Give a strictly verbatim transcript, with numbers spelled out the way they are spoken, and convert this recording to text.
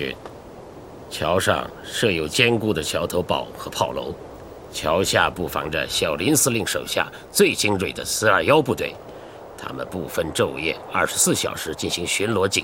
军，桥上设有坚固的桥头堡和炮楼，桥下布防着小林司令手下最精锐的四二一部队，他们不分昼夜，二十四小时进行巡逻警